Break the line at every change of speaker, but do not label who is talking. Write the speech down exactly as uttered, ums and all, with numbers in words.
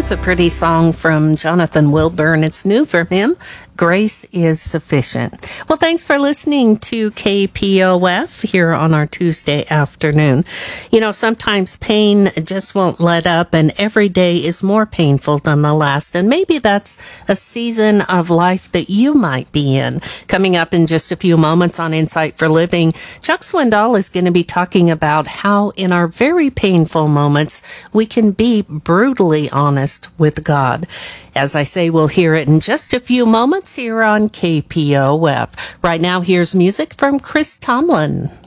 That's a pretty song from Jonathan Wilburn. It's new from him. Grace is Sufficient. Well, thanks for listening to K P O F here on our Tuesday afternoon. You know, sometimes pain just won't let up, and every day is more painful than the last. And maybe that's a season of life that you might be in. Coming up in just a few moments on Insight for Living, Chuck Swindoll is going to be talking about how in our very painful moments, we can be brutally honest with God. As I say, we'll hear it in just a few moments here on K P O F. Right now, here's music from Chris Tomlin.